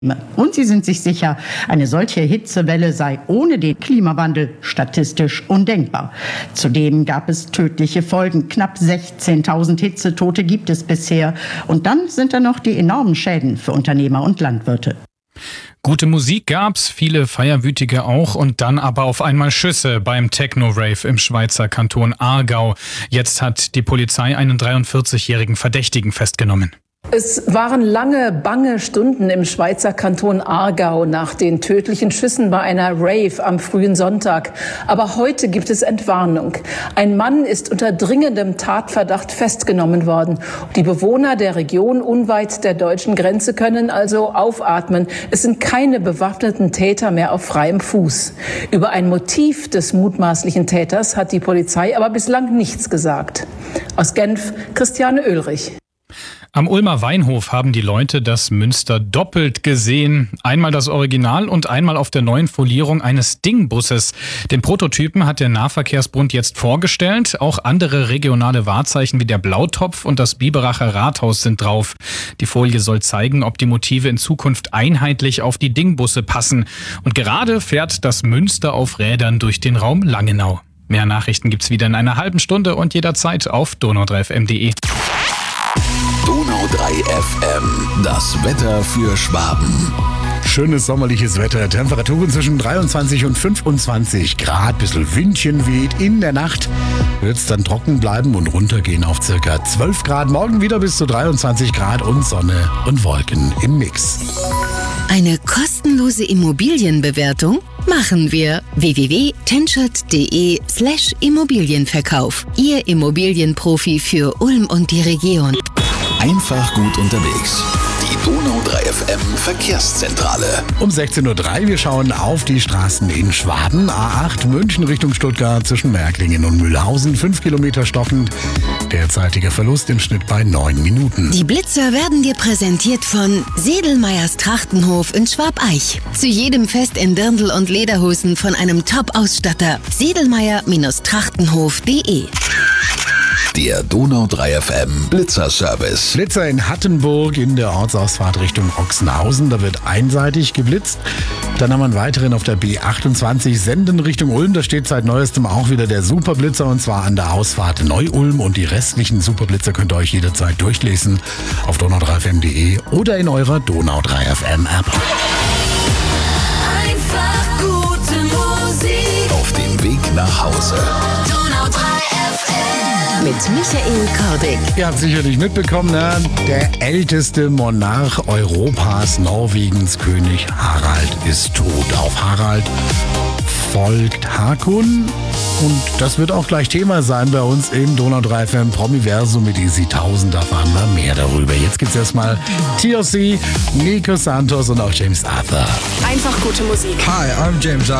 Und sie sind sich sicher, eine solche Hitzewelle sei ohne den Klimawandel statistisch undenkbar. Zudem gab es tödliche Folgen. Knapp 16.000 Hitzetote gibt es bisher. Und dann sind da noch die enormen Schäden für Unternehmer und Landwirte. Gute Musik gab's, viele Feierwütige auch und dann aber auf einmal Schüsse beim Techno-Rave im Schweizer Kanton Aargau. Jetzt hat die Polizei einen 43-jährigen Verdächtigen festgenommen. Es waren lange, bange Stunden im Schweizer Kanton Aargau nach den tödlichen Schüssen bei einer Rave am frühen Sonntag. Aber heute gibt es Entwarnung. Ein Mann ist unter dringendem Tatverdacht festgenommen worden. Die Bewohner der Region unweit der deutschen Grenze können also aufatmen. Es sind keine bewaffneten Täter mehr auf freiem Fuß. Über ein Motiv des mutmaßlichen Täters hat die Polizei aber bislang nichts gesagt. Aus Genf, Christiane Oehlrich. Am Ulmer Weinhof haben die Leute das Münster doppelt gesehen. Einmal das Original und einmal auf der neuen Folierung eines Dingbusses. Den Prototypen hat der Nahverkehrsbund jetzt vorgestellt. Auch andere regionale Wahrzeichen wie der Blautopf und das Biberacher Rathaus sind drauf. Die Folie soll zeigen, ob die Motive in Zukunft einheitlich auf die Dingbusse passen. Und gerade fährt das Münster auf Rädern durch den Raum Langenau. Mehr Nachrichten gibt's wieder in einer halben Stunde und jederzeit auf donau3fm.de. Donau 3 FM, das Wetter für Schwaben. Schönes sommerliches Wetter, Temperaturen zwischen 23 und 25 Grad, bisschen Windchen weht. In der Nacht wird es dann trocken bleiben und runtergehen auf circa 12 Grad. Morgen wieder bis zu 23 Grad und Sonne und Wolken im Mix. Eine kostenlose Immobilienbewertung machen wir. www.tenschert.de/Immobilienverkauf. Ihr Immobilienprofi für Ulm und die Region. Einfach gut unterwegs. Die Donau 3 FM Verkehrszentrale. Um 16.03 Uhr, wir schauen auf die Straßen in Schwaben. A8 München Richtung Stuttgart zwischen Märklingen und Mühlhausen. 5 Kilometer stockend. Derzeitiger Verlust im Schnitt bei 9 Minuten. Die Blitzer werden dir präsentiert von Sedelmeyers Trachtenhof in Schwabeich. Zu jedem Fest in Dirndl und Lederhosen von einem Top-Ausstatter. Sedelmeyer-Trachtenhof.de. Der Donau 3 FM Blitzerservice. Blitzer in Hattenburg in der Ortsausfahrt Richtung Ochsenhausen. Da wird einseitig geblitzt. Dann haben wir einen weiteren auf der B28 Senden Richtung Ulm. Da steht seit neuestem auch wieder der Superblitzer und zwar an der Ausfahrt Neu-Ulm. Und die restlichen Superblitzer könnt ihr euch jederzeit durchlesen auf donau3fm.de oder in eurer Donau 3 FM App. Einfach gute Musik. Auf dem Weg nach Hause. Donau 3 FM. Mit Michael Kordick. Ihr habt sicherlich mitbekommen, ne? Der älteste Monarch Europas, Norwegens König Harald, ist tot. Auf Harald folgt Hakon. Und das wird auch gleich Thema sein bei uns im Donau 3 FM Promiversum mit Easy 1000. Da erfahren wir mehr darüber. Jetzt gibt's erstmal TLC, Nico Santos und auch James Arthur. Einfach gute Musik. Hi, I'm James Arthur.